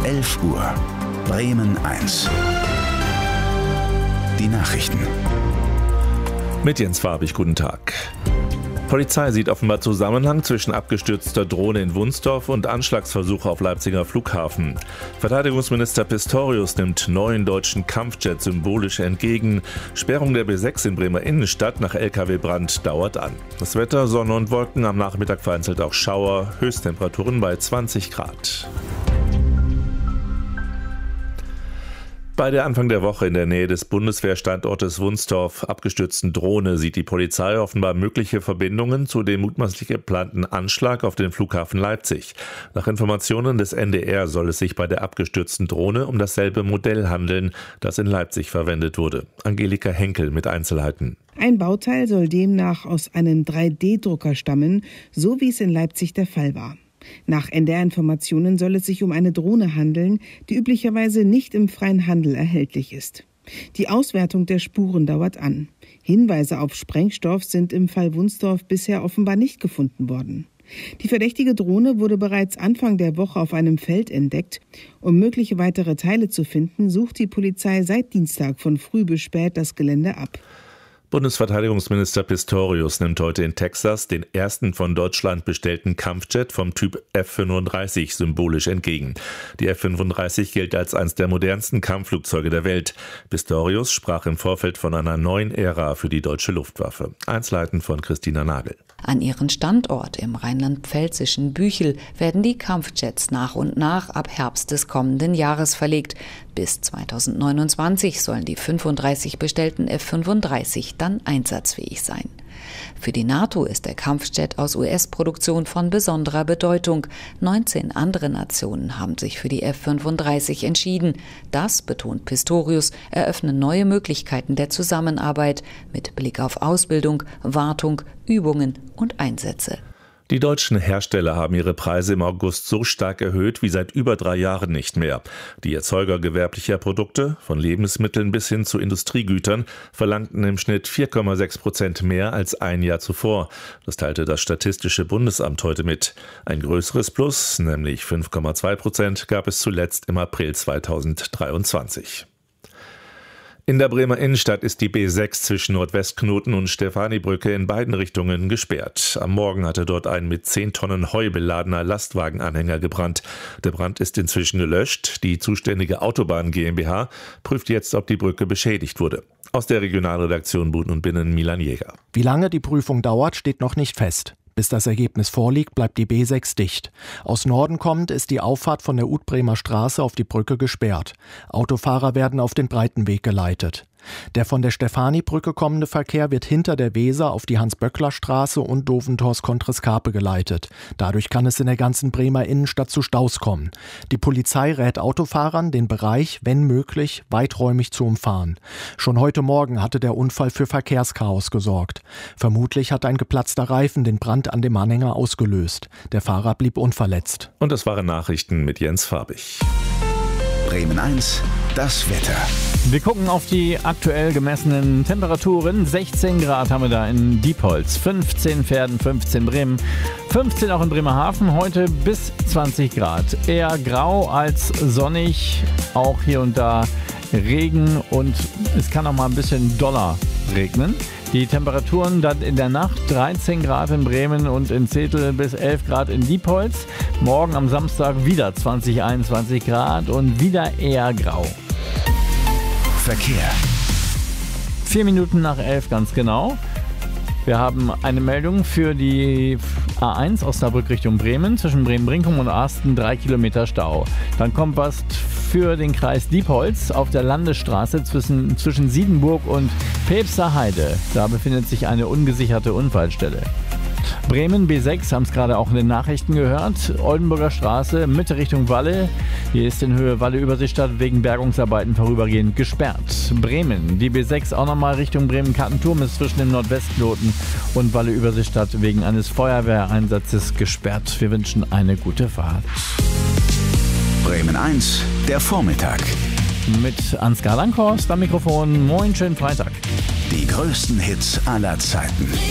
11 Uhr. Bremen 1. Die Nachrichten. Mit Jens Farbig, guten Tag. Polizei sieht offenbar Zusammenhang zwischen abgestürzter Drohne in Wunstorf und Anschlagsversuche auf Leipziger Flughafen. Verteidigungsminister Pistorius nimmt neuen deutschen Kampfjet symbolisch entgegen. Sperrung der B6 in Bremer Innenstadt nach LKW-Brand dauert an. Das Wetter, Sonne und Wolken, am Nachmittag vereinzelt auch Schauer, Höchsttemperaturen bei 20 Grad. Bei der Anfang der Woche in der Nähe des Bundeswehrstandortes Wunstorf abgestürzten Drohne sieht die Polizei offenbar mögliche Verbindungen zu dem mutmaßlich geplanten Anschlag auf den Flughafen Leipzig. Nach Informationen des NDR soll es sich bei der abgestürzten Drohne um dasselbe Modell handeln, das in Leipzig verwendet wurde. Angelika Henkel mit Einzelheiten. Ein Bauteil soll demnach aus einem 3D-Drucker stammen, so wie es in Leipzig der Fall war. Nach NDR-Informationen soll es sich um eine Drohne handeln, die üblicherweise nicht im freien Handel erhältlich ist. Die Auswertung der Spuren dauert an. Hinweise auf Sprengstoff sind im Fall Wunstorf bisher offenbar nicht gefunden worden. Die verdächtige Drohne wurde bereits Anfang der Woche auf einem Feld entdeckt. Um mögliche weitere Teile zu finden, sucht die Polizei seit Dienstag von früh bis spät das Gelände ab. Bundesverteidigungsminister Pistorius nimmt heute in Texas den ersten von Deutschland bestellten Kampfjet vom Typ F-35 symbolisch entgegen. Die F-35 gilt als eines der modernsten Kampfflugzeuge der Welt. Pistorius sprach im Vorfeld von einer neuen Ära für die deutsche Luftwaffe. Einzelheiten von Christina Nagel. An ihren Standort im rheinland-pfälzischen Büchel werden die Kampfjets nach und nach ab Herbst des kommenden Jahres verlegt. Bis 2029 sollen die 35 bestellten F-35 dann einsatzfähig sein. Für die NATO ist der Kampfjet aus US-Produktion von besonderer Bedeutung. 19 andere Nationen haben sich für die F-35 entschieden. Das, betont Pistorius, eröffne neue Möglichkeiten der Zusammenarbeit mit Blick auf Ausbildung, Wartung, Übungen und Einsätze. Die deutschen Hersteller haben ihre Preise im August so stark erhöht wie seit über 3 Jahren nicht mehr. Die Erzeuger gewerblicher Produkte, von Lebensmitteln bis hin zu Industriegütern, verlangten im Schnitt 4,6% mehr als ein Jahr zuvor. Das teilte das Statistische Bundesamt heute mit. Ein größeres Plus, nämlich 5,2%, gab es zuletzt im April 2023. In der Bremer Innenstadt ist die B6 zwischen Nordwestknoten und Stefanibrücke in beiden Richtungen gesperrt. Am Morgen hatte dort ein mit 10 Tonnen Heu beladener Lastwagenanhänger gebrannt. Der Brand ist inzwischen gelöscht. Die zuständige Autobahn GmbH prüft jetzt, ob die Brücke beschädigt wurde. Aus der Regionalredaktion Bund und Binnen Milan Jäger. Wie lange die Prüfung dauert, steht noch nicht fest. Bis das Ergebnis vorliegt, bleibt die B6 dicht. Aus Norden kommend ist die Auffahrt von der Utbremer Straße auf die Brücke gesperrt. Autofahrer werden auf den Breitenweg geleitet. Der von der Stefanibrücke kommende Verkehr wird hinter der Weser auf die Hans-Böckler-Straße und Doventhorst-Kontrescarpe geleitet. Dadurch kann es in der ganzen Bremer Innenstadt zu Staus kommen. Die Polizei rät Autofahrern, den Bereich, wenn möglich, weiträumig zu umfahren. Schon heute Morgen hatte der Unfall für Verkehrschaos gesorgt. Vermutlich hat ein geplatzter Reifen den Brand an dem Anhänger ausgelöst. Der Fahrer blieb unverletzt. Und das waren Nachrichten mit Jens Farbig. Bremen 1, das Wetter. Wir gucken auf die aktuell gemessenen Temperaturen. 16 Grad haben wir da in Diepholz, 15 Verden, 15 Bremen, 15 auch in Bremerhaven. Heute bis 20 Grad. Eher grau als sonnig, auch hier und da Regen und es kann auch mal ein bisschen doller regnen. Die Temperaturen dann in der Nacht 13 Grad in Bremen und in Zetel bis 11 Grad in Diepholz. Morgen am Samstag wieder 20, 21 Grad und wieder eher grau. Verkehr. 4 Minuten nach 11 ganz genau. Wir haben eine Meldung für die A1 Osnabrück Richtung Bremen. Zwischen Bremen-Brinkum und Arsten 3 Kilometer Stau. Dann kommt was für den Kreis Diepholz auf der Landesstraße zwischen Siedenburg und Päpster Heide. Da befindet sich eine ungesicherte Unfallstelle. Bremen B6, haben es gerade auch in den Nachrichten gehört. Oldenburger Straße, Mitte Richtung Walle. Hier ist in Höhe Walle-Überseestadt wegen Bergungsarbeiten vorübergehend gesperrt. Bremen, die B6 auch nochmal Richtung Bremen-Kartenturm ist zwischen dem Nordwestknoten und Walle-Überseestadt wegen eines Feuerwehreinsatzes gesperrt. Wir wünschen eine gute Fahrt. Bremen 1, der Vormittag. Mit Ansgar Langhorst am Mikrofon. Moin, schönen Freitag. Die größten Hits aller Zeiten.